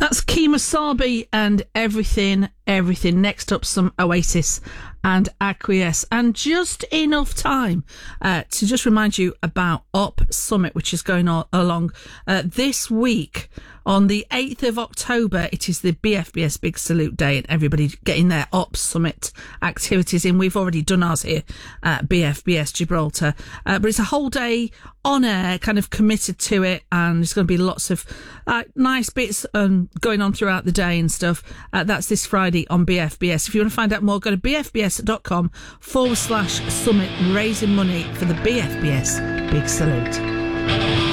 That's Kima Sabi and everything. Next up, some Oasis and Acquiesce. And just enough time to just remind you about Up Summit, which is going on along this week. On the 8th of October, it is the BFBS Big Salute Day, and everybody getting their Up Summit activities in. We've already done ours here at BFBS Gibraltar. But it's a whole day on air, kind of committed to it, and there's going to be lots of nice bits going on throughout the day and stuff. That's this Friday on BFBS. If you want to find out more, go to bfbs.com/summit, raising money for the BFBS Big Salute.